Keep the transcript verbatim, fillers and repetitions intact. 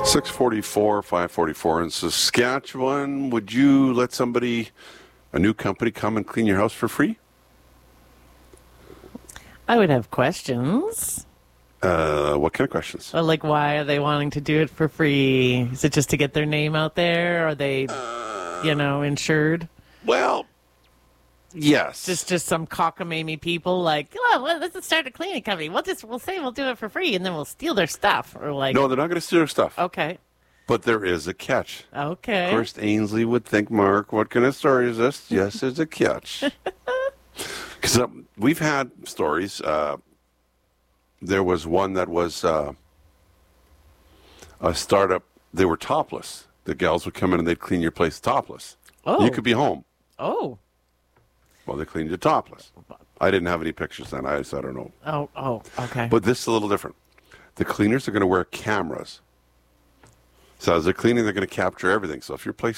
six forty-four, five forty-four in Saskatchewan. Would you let somebody, a new company, come and clean your house for free? I would have questions. Uh, what kind of questions? Well, like, why are they wanting to do it for free? Is it just to get their name out there? Are they, uh, you know, insured? Well, yes. Just just some cockamamie people like, oh, well, let's start a cleaning company. We'll just we'll say we'll do it for free, and then we'll steal their stuff. Or like, no, they're not going to steal their stuff. Okay. But there is a catch. Okay. Of course, Ainsley would think, Mark, what kind of story is this? Yes, there's a catch. Because uh, we've had stories. Uh, there was one that was uh, a startup. They were topless. The gals would come in and they'd clean your place topless. Oh. You could be home. Oh. Well, they cleaned you topless. I didn't have any pictures then. I, so I don't know. Oh, oh, okay. But this is a little different. The cleaners are going to wear cameras. So as they're cleaning, they're going to capture everything. So if your place